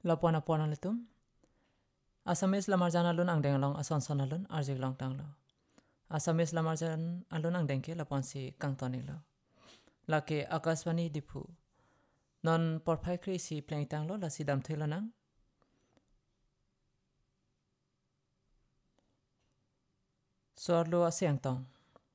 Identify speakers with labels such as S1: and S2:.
S1: Lapuan apuan litum. Asamis lamarjan alun ang dengalong ason alun arjig long tanglo. Asamis lamarjan alun ang dengke lapuan si kang tonilo. Laki akaswani dipu. Non porpai kri si pleng tanglo la si dam thilo nang. Suarlo asyang tong.